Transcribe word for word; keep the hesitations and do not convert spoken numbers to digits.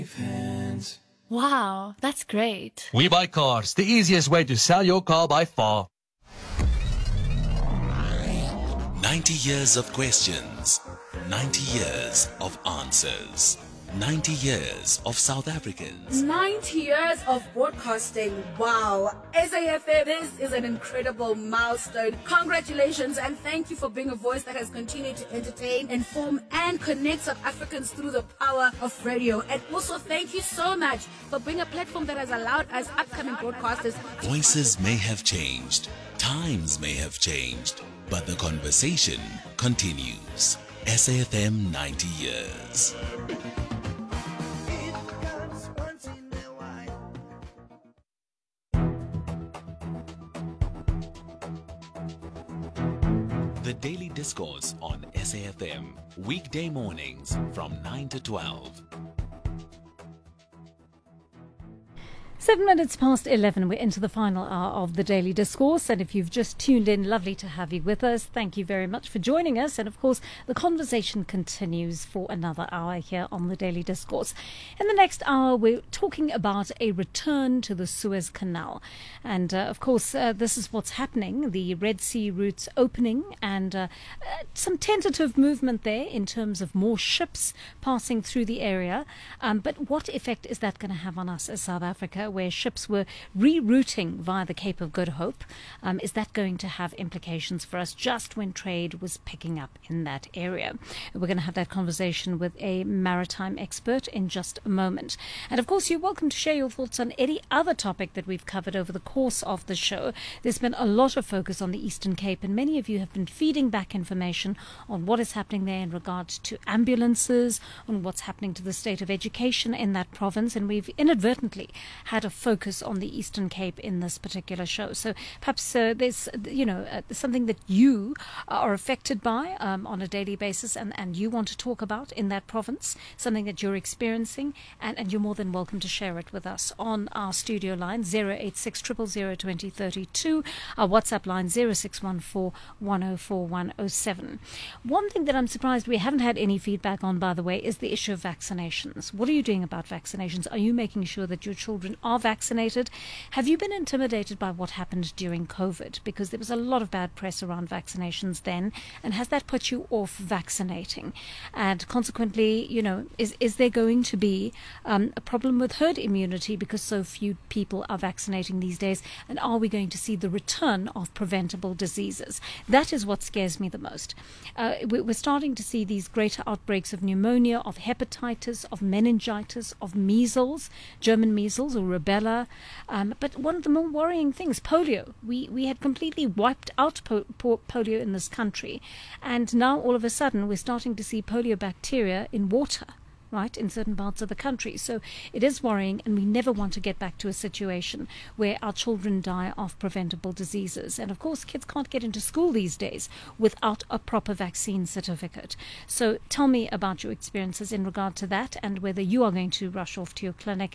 Wow, that's great. We Buy Cars, the easiest way to sell your car by far. ninety years of questions, ninety years of answers, ninety years of South Africans. ninety years of broadcasting. Wow. S A F M, this is an incredible milestone. Congratulations and thank you for being a voice that has continued to entertain, inform, and connect South Africans through the power of radio. And also thank you so much for being a platform that has allowed us upcoming broadcasters. Voices may have changed, times may have changed, but the conversation continues. S A F M ninety years. The Daily Discourse on S A F M, weekday mornings from nine to twelve. Seven minutes past eleven, we're into the final hour of the Daily Discourse, and if you've just tuned in, lovely to have you with us. Thank you very much for joining us, and of course the conversation continues for another hour here on the Daily Discourse. In the next hour, we're talking about a return to the Suez Canal, and uh, of course uh, this is what's happening, the Red Sea routes opening, and uh, uh, some tentative movement there in terms of more ships passing through the area, um, but what effect is that going to have on us as South Africa, where ships were rerouting via the Cape of Good Hope? Um, is that going to have implications for us just when trade was picking up in that area? We're going to have that conversation with a maritime expert in just a moment. And of course, you're welcome to share your thoughts on any other topic that we've covered over the course of the show. There's been a lot of focus on the Eastern Cape, and many of you have been feeding back information on what is happening there in regards to ambulances, on what's happening to the state of education in that province, and we've inadvertently had a focus on the Eastern Cape in this particular show. So perhaps uh, there's, you know, uh, something that you are affected by um, on a daily basis and, and you want to talk about in that province, something that you're experiencing, and, and you're more than welcome to share it with us on our studio line zero eight six, zero zero zero, two zero three two, our WhatsApp line zero six one four, one zero four one zero seven. One thing that I'm surprised we haven't had any feedback on, by the way, is the issue of vaccinations. What are you doing about vaccinations? Are you making sure that your children are vaccinated? Have you been intimidated by what happened during COVID? Because there was a lot of bad press around vaccinations then, and has that put you off vaccinating? And consequently, you know, is, is there going to be um, a problem with herd immunity because so few people are vaccinating these days? And are we going to see the return of preventable diseases? That is what scares me the most. Uh, we're starting to see these greater outbreaks of pneumonia, of hepatitis, of meningitis, of measles, German measles or rubella. Um, but one of the more worrying things, polio. We, we had completely wiped out po- po- polio in this country. And now all of a sudden we're starting to see polio bacteria in water, right, in certain parts of the country. So it is worrying, and we never want to get back to a situation where our children die of preventable diseases. And of course, kids can't get into school these days without a proper vaccine certificate. So tell me about your experiences in regard to that, and whether you are going to rush off to your clinic